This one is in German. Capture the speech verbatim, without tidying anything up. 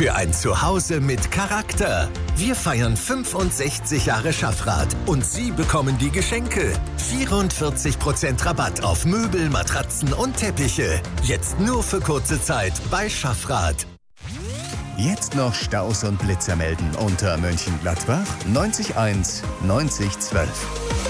Für ein Zuhause mit Charakter. Wir feiern fünfundsechzig Jahre Schaffrath und Sie bekommen die Geschenke. vierundvierzig Prozent Rabatt auf Möbel, Matratzen und Teppiche. Jetzt nur für kurze Zeit bei Schaffrath. Jetzt noch Staus und Blitzer melden unter Mönchengladbach neunzig eins neunzig zwölf.